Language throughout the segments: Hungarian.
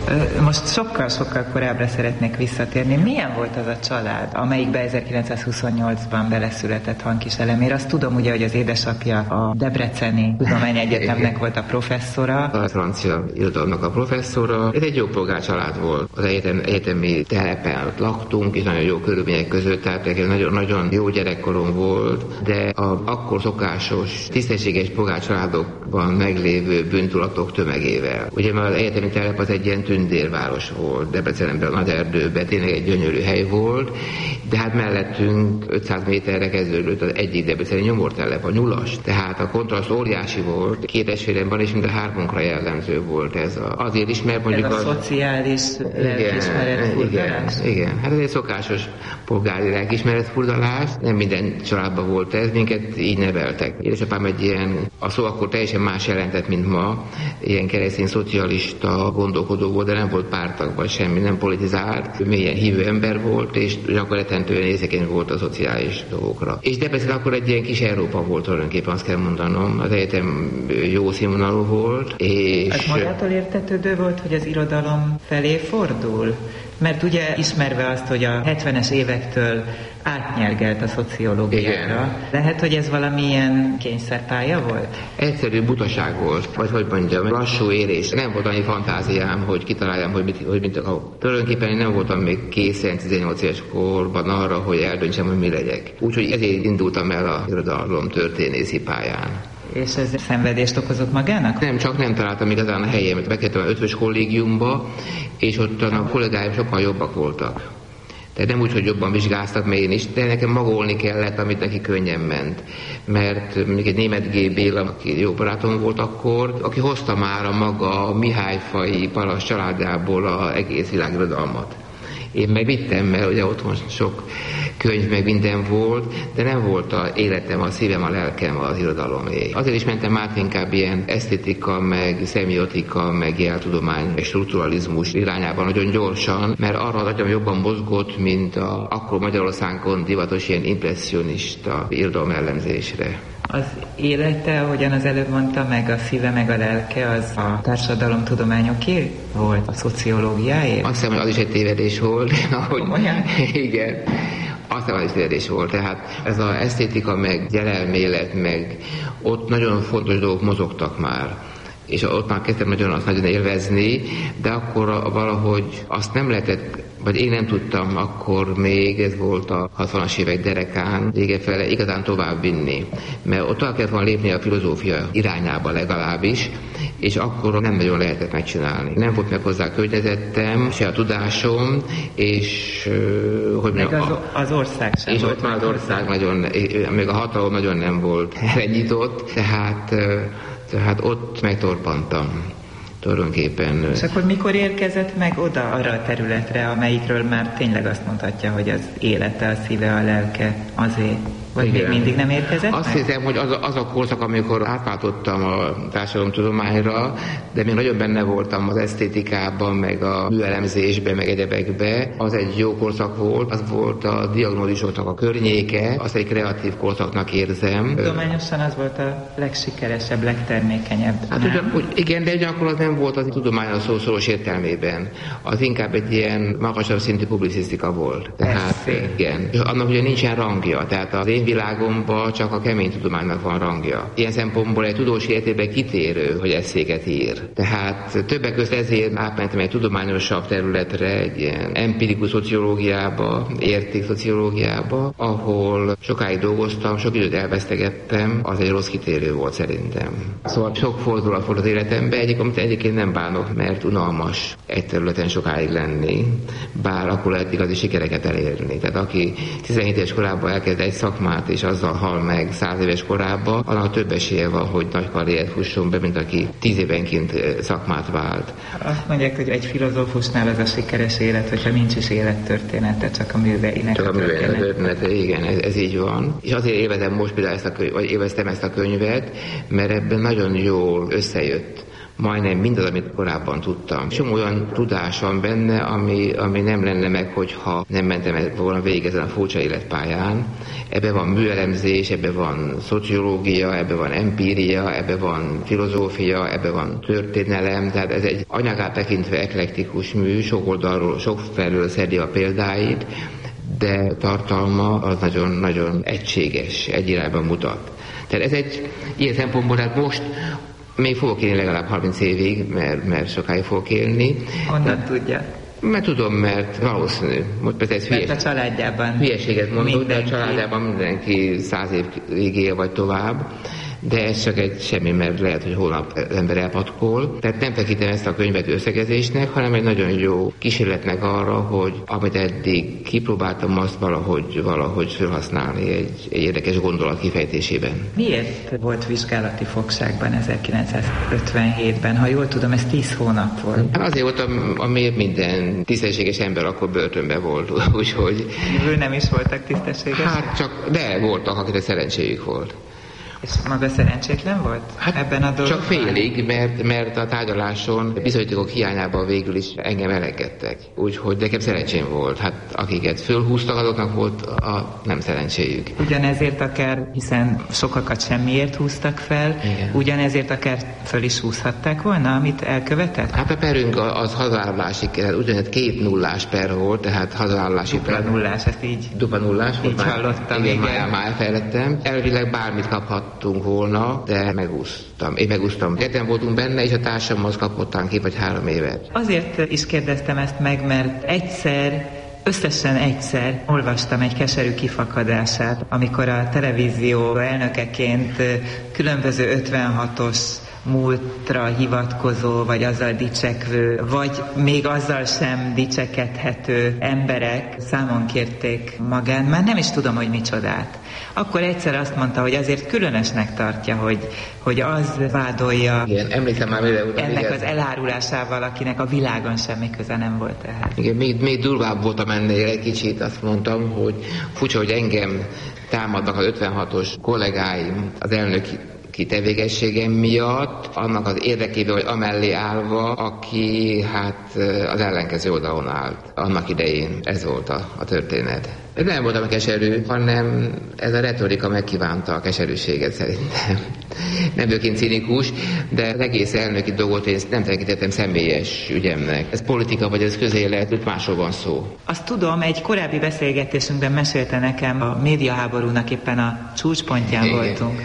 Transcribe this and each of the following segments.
Most sokkal korábbra szeretnék visszatérni. Milyen volt az a család, amelyikbe 1928-ban beleszületett Hankis Elemér? Azt tudom ugye, hogy az édesapja a Debreceni Tudományegyetemnek volt a professzora. A francia irodalomnak a professzora. Ez egy jó polgárcsalád volt. Az egyetemi telepen laktunk, és nagyon jó körülmények között, tehát nagyon jó gyerekkorom volt, de akkor szokásos, tisztességes polgárcsaládokban meglévő bűntulatok tömegével. Ugye már az egyetemi telep az egy ilyen tündérváros volt, Debrecenben, a nagy erdőben, tényleg egy gyönyörű hely volt, de hát mellettünk 500 méterre kezdődött az egyik debreceni nyomortelep, a Nyulas. Tehát a kontraszt óriási volt, 2 testvérem van, és mind a 3-unkra jellemző volt ez. Azért is, mert mondjuk ez a szociális lelkiismeret-furdalás? Igen, hát ez egy szokásos polgári lelkiismeret-furdalás, nem minden családban volt ez, minket így neveltek. Édesapám egy ilyen, a szó akkor teljesen más jelentett, mint ma, ilyen keresztény szocialista gondolkodó volt, de nem volt pártagban semmi, nem politizált, mélyen hívő ember volt, és akkor rettentően érzékeny volt a szociális dolgokra. És Debrecen akkor egy ilyen kis Európa volt tulajdonképpen, azt kell mondanom, az egyetem jó színvonalú volt, és... Hát magától értetődő volt, hogy az irodalom felé fordul? Mert ugye ismerve azt, hogy a 70-es évektől átnyergelt a szociológiára, lehet, hogy ez valamilyen kényszerpálya volt? Egyszerű butaság volt, vagy hogy mondjam, lassú érés. Nem volt annyi fantáziám, hogy kitaláljam, hogy mit akarok. Tulajdonképpen nem voltam még készen 18 éves korban arra, hogy eldöntsem, hogy mi legyek. Úgyhogy ezért indultam el a irodalom történészi pályán. És ez szenvedést okozott magának? Nem, csak nem találtam igazán a helyemet. Bekerültem az 5-ös kollégiumba, és ott a kollégáim sokkal jobbak voltak. Tehát nem úgy, hogy jobban vizsgáztak, mert én is, de nekem magolni kellett, amit neki könnyen ment. Mert még egy német G. Béla, aki jó barátom volt akkor, aki hozta már a maga Mihályfai paraszt családából az egész világirodalmat. Én meg vittem, mert ugye otthon sok könyv, meg minden volt, de nem volt az életem, a szívem, a lelkem az irodalomé. Azért is mentem át inkább ilyen esztétika, meg szemiotika, meg jeltudomány, meg strukturalizmus irányában nagyon gyorsan, mert arra az agyam jobban mozgott, mint akkor Magyarországon divatos ilyen impresszionista irodalom ellenzésre. Az élete, ahogyan az előbb mondta, meg a szíve, meg a lelke, az a társadalomtudományoké volt, a szociológiáé? Azt hiszem, hogy az is egy tévedés volt. Igen. Azt hiszem, az is tévedés volt. Tehát ez az esztétika, meg gyerelmélet, meg ott nagyon fontos dolgok mozogtak már. És ott már kezdtem nagyon élvezni, de akkor valahogy azt nem lehetett, vagy én nem tudtam akkor még, ez volt a 60-as évek derekán, végefele igazán tovább vinni. Mert ott tovább kellett volna lépni a filozófia irányába legalábbis, és akkor nem nagyon lehetett megcsinálni. Nem volt meg hozzá környezettem, se a tudásom, és hogy meg az ország sem és volt. ott már az ország nagyon, még a hatalom nagyon nem volt elnyitott, tehát ott megtorpantam tulajdonképpen. És akkor mikor érkezett meg oda arra a területre, amelyikről már tényleg azt mondhatja, hogy az élete, a szíve, a lelke azé? Vagy még mindig nem érkezett Azt hiszem, hogy az a korszak, amikor átváltottam a társadalomtudományra, de még nagyon benne voltam az esztétikában, meg a műelemzésben, meg egyebekben, az egy jó korszak volt, az volt a diagnózisoknak a környéke, azt egy kreatív korszaknak érzem. Tudományosan az volt a legsikeresebb, legtermékenyebb. Hát igen, de ugyanakkor az nem volt az tudomány a szó szoros értelmében. Az inkább egy ilyen magasabb szintű publicisztika volt. Tehát igen. És annak ugye nincsen rangja, tehát az én világomban csak a kemény tudománynak van rangja. Ilyen szempontból egy tudós életében kitérő, hogy eszéket ír. Tehát többek között ezért átmentem egy tudományosabb területre, egy ilyen empirikus szociológiába, értékszociológiába, ahol sokáig dolgoztam, sok időt elvesztegettem, az egy rossz kitérő volt szerintem. Szóval sok fordulat volt az életemben, amit egyébként nem bánok, mert unalmas egy területen sokáig lenni, bár akkor lehet igazi sikereket elérni. Tehát aki 17 éves korában elkezd egy szakmát, és azzal hal meg 100 éves korában, annak több esélye van, hogy nagy karriert fusson be, mint aki 10 évenként szakmát vált. Azt mondják, hogy egy filozófusnál az a sikeres élet, hogyha nincs is élettörténete, csak a műveinek csak a története, igen, ez így van. És azért élvezem most például élveztem ezt a könyvet, mert ebben nagyon jól összejött majdnem mindaz, amit korábban tudtam. Csomó olyan tudás van benne, ami nem lenne meg, hogyha nem mentem volna végig ezen a furcsa életpályán. Ebben van műelemzés, ebben van szociológia, ebben van empíria, ebben van filozófia, ebben van történelem, tehát ez egy anyagát tekintve eklektikus mű, sok oldalról, sok felől szedi a példáit, de tartalma az nagyon-nagyon egységes, egy irányban mutat. Tehát ez egy ilyen szempontból, hát most még fogok élni legalább 30 évig, mert sokáig fogok élni. Honnan tudja? Mert tudom, mert valószínű. Mert a családjában hülyeséget mondott, de a családjában mindenki 100 évig él vagy tovább. De ez csak egy semmi, mert lehet, hogy holnap az ember elpatkol. Tehát nem tekintem ezt a könyvet összegezésnek, hanem egy nagyon jó kísérletnek arra, hogy amit eddig kipróbáltam, azt valahogy felhasználni egy érdekes gondolat kifejtésében. Miért volt vizsgálati fogságban 1957-ben? Ha jól tudom, ez 10 hónap volt. Hát azért voltam, amiért minden tisztességes ember akkor börtönben volt, úgyhogy... Ő nem is voltak tisztességesek? Hát csak, de voltak, akiknek szerencséjük volt. És maga szerencsétlen volt ebben a dologban? Csak félig, mert a tárgyaláson bizonyítékok hiányában végül is engem elengedtek. Úgyhogy nekem szerencsém volt. Hát akiket fölhúztak, azoknak volt a nem szerencséjük. Ugyanezért akár, hiszen sokakat semmiért húztak fel, igen. Ugyanezért akár föl is húzhatták volna, amit elkövetett? Hát a perünk az hazaállási, ugyanett 2 nullás per volt, tehát hazaállási per. Dupla nullás, ezt így. Dupla nullás? Így hallottam, igen. Már elfejlettem. Elvileg bármit kaphattunk volna, de megúsztam. Én megúsztam. Ketten voltunk benne, és a társamhoz kapottan 2 vagy 3 évet. Azért is kérdeztem ezt meg, mert összesen egyszer olvastam egy keserű kifakadását, amikor a televízió elnökeként különböző 56-os múltra hivatkozó, vagy azzal dicsekvő, vagy még azzal sem dicsekedhető emberek számon kérték magán, már nem is tudom, hogy micsodát. Akkor egyszer azt mondta, hogy azért különösnek tartja, hogy az vádolja. Igen, emlékszem már ennek az elárulásával, akinek a világon semmi köze nem volt ehhez. Igen, még durvább voltam ennél egy kicsit, azt mondtam, hogy furcsa, hogy engem támadnak az 56-os kollégáim az elnöki tevékenységem miatt, annak az érdekében, hogy amellé állva, aki hát az ellenkező oldalon állt. Annak idején ez volt a történet. Ez nem voltam keserű, hanem ez a retorika megkívánta a keserűséget szerintem. Nem vagyok én cinikus, de az egész elnöki dolgot én nem tekintettem személyes ügyemnek. Ez politika vagy ez közélet, itt másról van szó. Azt tudom, egy korábbi beszélgetésünkben mesélte nekem, a médiaháborúnak éppen a csúcspontján voltunk,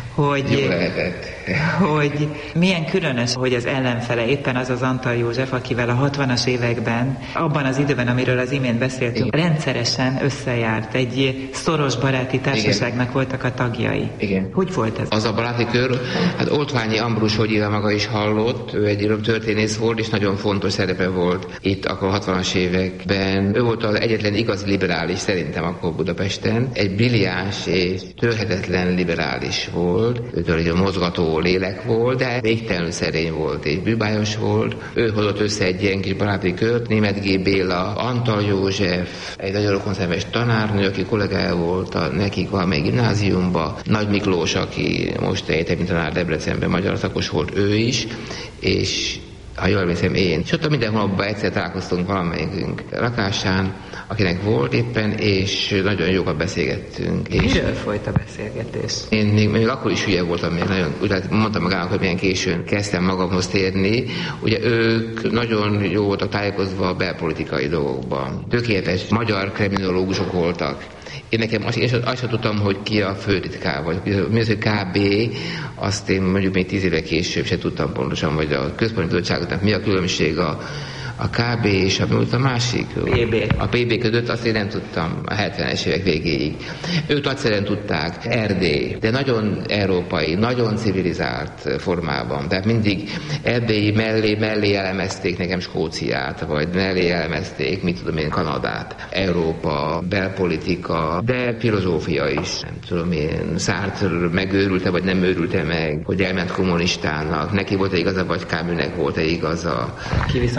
hogy milyen különös, hogy az ellenfele éppen az Antal József, akivel a 60-as években, abban az időben, amiről az imént beszéltünk, igen, rendszeresen összejárt. Egy szoros baráti társaságnak, igen, voltak a tagjai. Igen. Hogy volt ez? Az a baráti kör, hát Oltványi Ambrus, hogy írva maga is hallott, ő egy történész volt, és nagyon fontos szerepe volt itt akkor a 60-as években. Ő volt az egyetlen igazi liberális szerintem akkor Budapesten. Egy brilliáns és törhetetlen liberális volt. Ő egy mozgató lélek volt, de végtelenül szerény volt, és bűbájos volt. Ő hozott össze egy ilyen kis baráti kört, Németh G. Béla, Antal József, egy nagyon rokonszenves tanárnő, aki kollégája volt nekik valamelyik gimnáziumban, Nagy Miklós, aki most egyetemi tanár Debrecenben, magyar szakos volt ő is, és ha jól emlékszem én. És ott minden hónapban egyszer találkoztunk valamelyikünk lakásán, akinek volt éppen, és nagyon jókat beszélgettünk. Miről folyt a beszélgetés? Én még akkor is hülye voltam, még nagyon, úgy mondtam magának, hogy milyen későn kezdtem magamhoz térni. Ugye ők nagyon jó voltak tájékozva a belpolitikai dolgokban. Tökéletes magyar kriminológusok voltak. Én nekem azt sem tudtam, hogy ki a főtitkár, vagy mi az, hogy KB, azt én mondjuk még 10 éve később sem tudtam pontosan, vagy a központi bizottságoknak mi a különbség a KB és a másik, a PB között, azt én nem tudtam a 70-es évek végéig. Ők nagyszerűen tudták, Erdély, de nagyon európai, nagyon civilizált formában. Tehát mindig Erdély mellé elemezték nekem Skóciát, vagy mellé elemezték, mit tudom én, Kanadát. Európa, belpolitika, de filozófia is. Nem tudom én, Sartre megőrülte, vagy nem őrülte meg, hogy elment kommunistának. Neki volt-e igaza, vagy Camusnek volt-e igaza. Ki viszont nem ment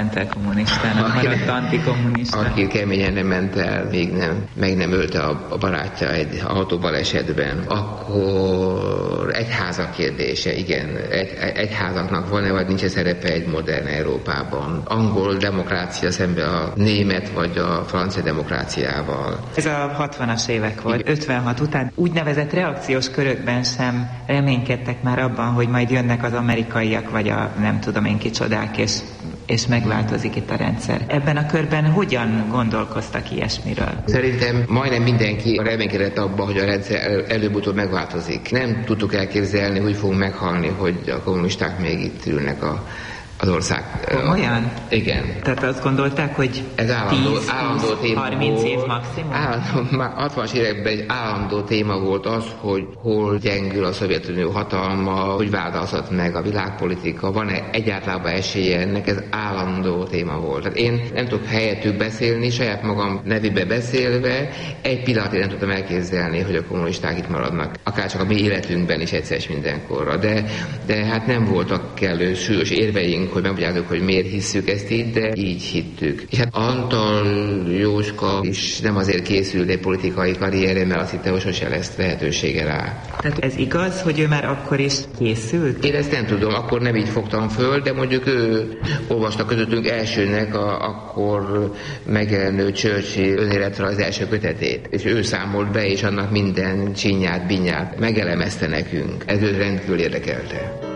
ment el kommunistának, maradt antikommunista. Aki keményen nem ment el, még meg nem ölte a barátja egy autóbalesetben. Akkor egyházak kérdése, igen. Egyházaknak van-e, vagy nincs szerepe egy modern Európában? Angol demokrácia szemben a német vagy a francia demokráciával. Ez a 60-as évek volt. 56 után úgynevezett reakciós körökben sem reménykedtek már abban, hogy majd jönnek az amerikaiak, vagy a nem tudom én kicsodák, és megváltozik itt a rendszer. Ebben a körben hogyan gondolkoztak ilyesmiről? Szerintem majdnem mindenki reménykedett abban, hogy a rendszer előbb-utóbb megváltozik. Nem tudtuk elképzelni, hogy fogunk meghalni, hogy a kommunisták még itt ülnek az ország. Olyan? Igen. Tehát azt gondolták, hogy ez állandó téma 30 év maximum? 60-as években egy állandó téma volt az, hogy hol gyengül a Szovjetunió hatalma, hogy változhat meg a világpolitika, van-e egyáltalán esélye ennek, ez állandó téma volt. Tehát én nem tudok helyettük beszélni, saját magam nevébe beszélve, egy pillanatig nem tudtam elképzelni, hogy a kommunisták itt maradnak. Akár csak a mi életünkben is egyszer mindenkorra. De hát nem voltak kellő súlyos érveink, hogy megmondjátok, hogy miért hisszük ezt így, de így hittük. És hát Antal Jóska is nem azért készült egy politikai karrierre, mert azt hitte, hogy sose lesz lehetősége rá. Tehát ez igaz, hogy ő már akkor is készült? Én ezt nem tudom, akkor nem így fogtam föl, de mondjuk ő olvasta közöttünk elsőnek akkor megjelenő Churchill önéletrajz első kötetét. És ő számolt be, és annak minden csinyát, binyát megelemezte nekünk. Ez őt rendkívül érdekelte.